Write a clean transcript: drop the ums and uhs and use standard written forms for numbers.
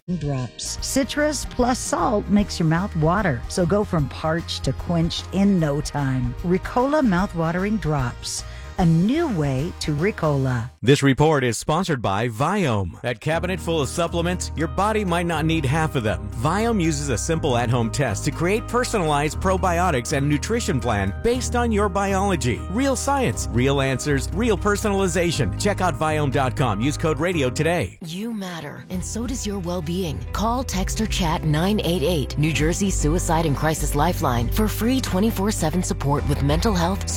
drops. Citrus plus salt makes your mouth water, so go from parched to quenched in no time. Ricola mouth-watering drops. A new way to Ricola. This report is sponsored by Viome. That cabinet full of supplements, your body might not need half of them. Viome uses a simple at-home test to create personalized probiotics and nutrition plan based on your biology. Real science, real answers, real personalization. Check out Viome.com. Use code RADIO today. You matter, and so does your well-being. Call, text, or chat 988, New Jersey Suicide and Crisis Lifeline, for free 24/7 support with mental health,